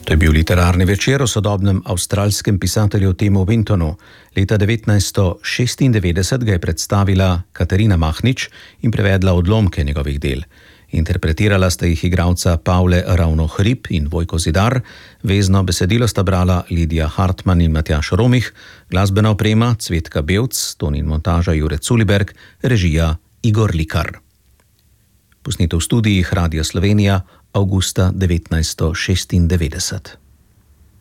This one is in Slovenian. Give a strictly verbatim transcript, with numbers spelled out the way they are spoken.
To je bil literarni večer o sodobnem avstralskem pisatelju Timu Wintonu. Leta devetnajststo šestindevetdeset ga je predstavila Katarina Mahnič in prevedla odlomke njegovih del. Interpretirala sta jih igralca Pavle Ravno-Hrib in Vojko Zidar, vezno besedilo sta brala Lidija Hartman in Matjaž Romih, glasbena oprema Cvetka Bevc, ton in montaža Jure Culiberg, režija Igor Likar. Posneto v studijih Radia Slovenija avgusta devetnajststo šestindevetdeset.